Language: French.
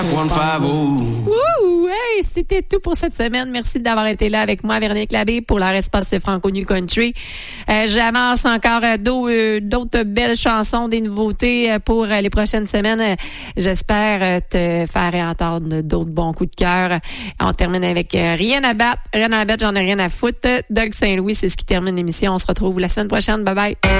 Wouh! Hey, c'était tout pour cette semaine. Merci d'avoir été là avec moi, Véronique Labbé, pour la Espace Franco New Country. J'avance encore d'autres belles chansons, des nouveautés pour les prochaines semaines. J'espère te faire entendre d'autres bons coups de cœur. On termine avec Rien à battre. Rien à battre, j'en ai rien à foutre. Doug Saint-Louis, c'est ce qui termine l'émission. On se retrouve la semaine prochaine. Bye bye.